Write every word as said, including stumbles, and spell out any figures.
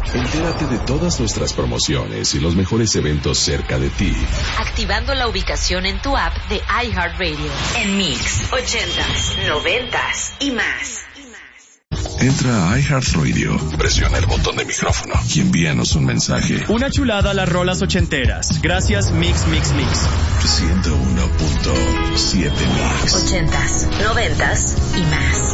Entérate de todas nuestras promociones y los mejores eventos cerca de ti. Activando la ubicación en tu app de iHeartRadio. En Mix, ochentas, noventas y más. Entra a iHeartRadio, presiona el botón de micrófono y envíanos un mensaje. Una chulada a las rolas ochenteras. Gracias, Mix, Mix, Mix. ciento uno punto siete Mix. Ochentas, noventas y más.